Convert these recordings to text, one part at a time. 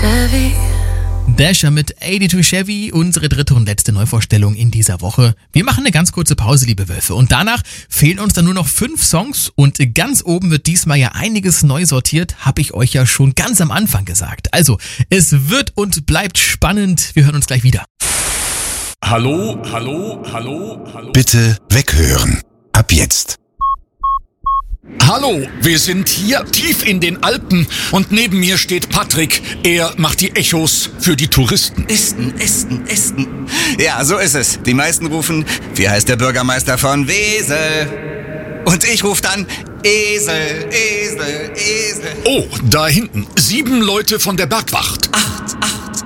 Chevy. Dasher mit 82 Chevy, unsere dritte und letzte Neuvorstellung in dieser Woche. Wir machen eine ganz kurze Pause, liebe Wölfe. Und danach fehlen uns dann nur noch 5 Songs. Und ganz oben wird diesmal ja einiges neu sortiert, habe ich euch ja schon ganz am Anfang gesagt. Also, es wird und bleibt spannend. Wir hören uns gleich wieder. Hallo. Bitte weghören. Ab jetzt. Hallo, wir sind hier tief in den Alpen und neben mir steht Patrick. Er macht die Echos für die Touristen. Esten. Ja, so ist es. Die meisten rufen, wie heißt der Bürgermeister von Wesel? Und ich rufe dann, Esel. Oh, da hinten. 7 Leute von der Bergwacht. 8.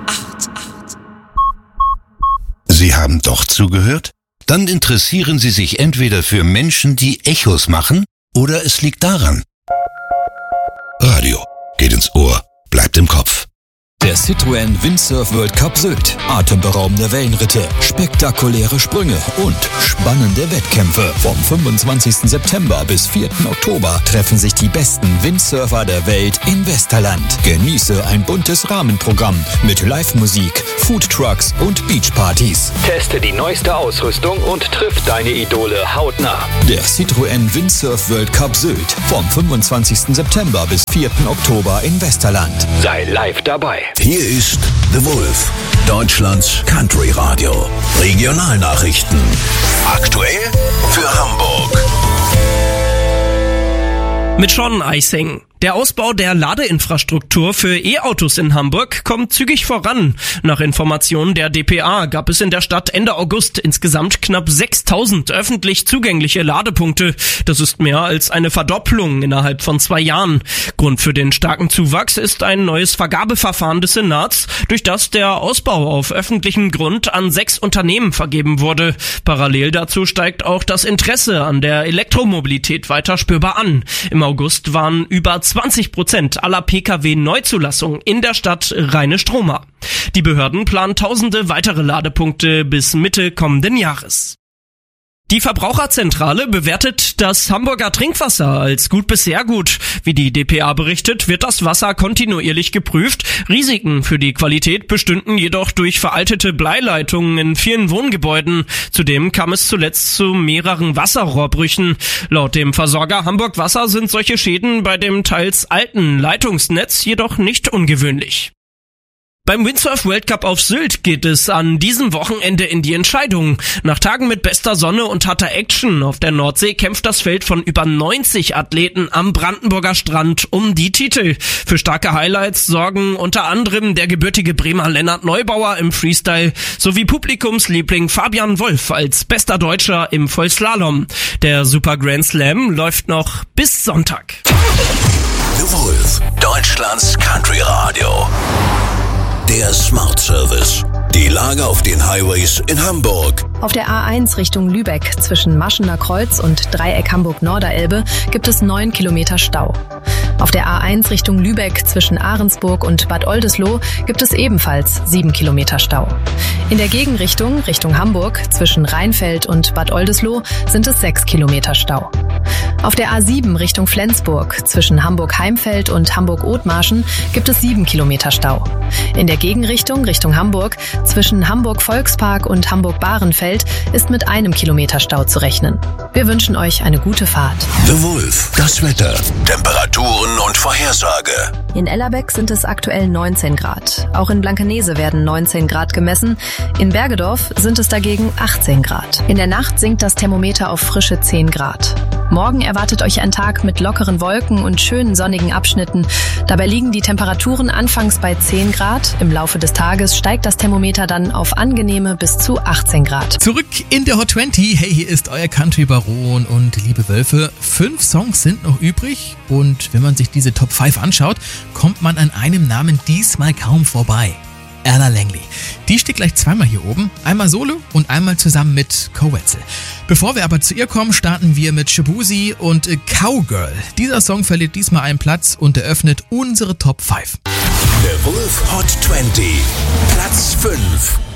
Sie haben doch zugehört? Dann interessieren Sie sich entweder für Menschen, die Echos machen, oder es liegt daran. Radio geht ins Ohr, bleibt im Kopf. Der Citroën Windsurf World Cup Sylt. Atemberaubende Wellenritte, spektakuläre Sprünge und spannende Wettkämpfe. Vom 25. September bis 4. Oktober treffen sich die besten Windsurfer der Welt in Westerland. Genieße ein buntes Rahmenprogramm mit Live-Musik, Foodtrucks und Beachpartys. Teste die neueste Ausrüstung und triff deine Idole hautnah. Der Citroën Windsurf World Cup Sylt. Vom 25. September bis 4. Oktober in Westerland. Sei live dabei. Hier ist The Wolf, Deutschlands Country Radio. Regionalnachrichten. Aktuell für Hamburg. Mit Sean Eising. Der Ausbau der Ladeinfrastruktur für E-Autos in Hamburg kommt zügig voran. Nach Informationen der dpa gab es in der Stadt Ende August insgesamt knapp 6.000 öffentlich zugängliche Ladepunkte. Das ist mehr als eine Verdopplung innerhalb von 2 Jahren. Grund für den starken Zuwachs ist ein neues Vergabeverfahren des Senats, durch das der Ausbau auf öffentlichem Grund an 6 Unternehmen vergeben wurde. Parallel dazu steigt auch das Interesse an der Elektromobilität weiter spürbar an. Im August waren über 20% aller Pkw-Neuzulassungen in der Stadt reine Stromer. Die Behörden planen tausende weitere Ladepunkte bis Mitte kommenden Jahres. Die Verbraucherzentrale bewertet das Hamburger Trinkwasser als gut bis sehr gut. Wie die dpa berichtet, wird das Wasser kontinuierlich geprüft. Risiken für die Qualität bestünden jedoch durch veraltete Bleileitungen in vielen Wohngebäuden. Zudem kam es zuletzt zu mehreren Wasserrohrbrüchen. Laut dem Versorger Hamburg Wasser sind solche Schäden bei dem teils alten Leitungsnetz jedoch nicht ungewöhnlich. Beim Windsurf World Cup auf Sylt geht es an diesem Wochenende in die Entscheidung. Nach Tagen mit bester Sonne und harter Action auf der Nordsee kämpft das Feld von über 90 Athleten am Brandenburger Strand um die Titel. Für starke Highlights sorgen unter anderem der gebürtige Bremer Lennart Neubauer im Freestyle sowie Publikumsliebling Fabian Wolf als bester Deutscher im Vollslalom. Der Super Grand Slam läuft noch bis Sonntag. The Wolf, Deutschlands Country Radio. Der Smart Service. Die Lage auf den Highways in Hamburg. Auf der A1 Richtung Lübeck zwischen Maschener Kreuz und Dreieck Hamburg-Norderelbe gibt es 9 Kilometer Stau. Auf der A1 Richtung Lübeck zwischen Ahrensburg und Bad Oldesloe gibt es ebenfalls 7 Kilometer Stau. In der Gegenrichtung Richtung Hamburg zwischen Rheinfeld und Bad Oldesloe sind es 6 Kilometer Stau. Auf der A7 Richtung Flensburg zwischen Hamburg-Heimfeld und Hamburg-Othmarschen gibt es 7 Kilometer Stau. In der Gegenrichtung Richtung Hamburg zwischen Hamburg-Volkspark und Hamburg-Bahrenfeld ist mit 1 Kilometer Stau zu rechnen. Wir wünschen euch eine gute Fahrt. The Wolf, das Wetter, Temperaturen und Vorhersage. In Ellerbeck sind es aktuell 19 Grad. Auch in Blankenese werden 19 Grad gemessen. In Bergedorf sind es dagegen 18 Grad. In der Nacht sinkt das Thermometer auf frische 10 Grad. Morgen erwartet euch ein Tag mit lockeren Wolken und schönen sonnigen Abschnitten. Dabei liegen die Temperaturen anfangs bei 10 Grad. Im Laufe des Tages steigt das Thermometer dann auf angenehme bis zu 18 Grad. Zurück in der Hot 20. Hey, hier ist euer Country-Baron und liebe Wölfe. 5 Songs sind noch übrig und wenn man sich diese Top 5 anschaut, kommt man an einem Namen diesmal kaum vorbei. Ella Langley. Die steht gleich zweimal hier oben, einmal solo und einmal zusammen mit Cowetzel. Bevor wir aber zu ihr kommen, starten wir mit Shabuzi und Cowgirl. Dieser Song verliert diesmal einen Platz und eröffnet unsere Top 5. Der Wolf Hot 20, Platz 5.